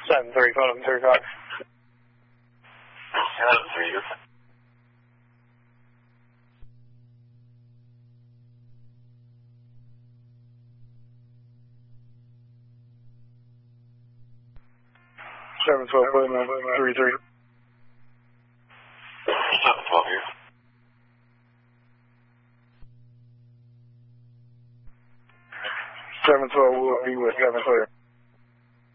7-3, phone 35. 7-3. 7-12, phone 33. 7-12 here. 7-12 will be with 7 clear.